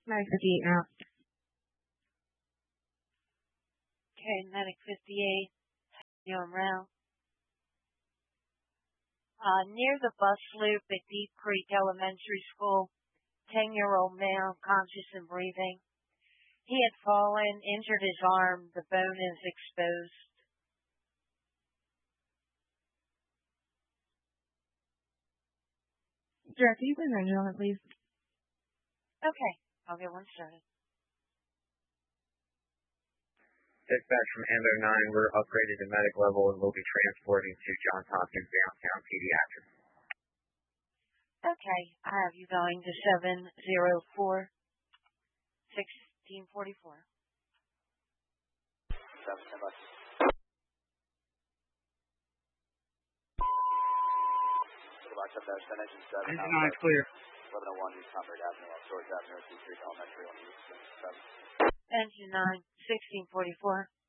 Medic 58 now. Okay, Medic 58, you're en route. Near the bus loop at Deep Creek Elementary School, 10-year-old male, conscious and breathing. He had fallen, injured his arm. The bone is exposed. Direct, can you put an engine on it, please? Okay, I'll get one started. Dispatch from Ambo 9, we're upgraded to medic level and we'll be transporting to Johns Hopkins Downtown Pediatrics. Okay, I have you going to 704 1644. 7, stand by. Engine 9 is clear. 1101 East Concord Avenue on George Avenue, Deep Creek Elementary on the east. Engine 9, 1644.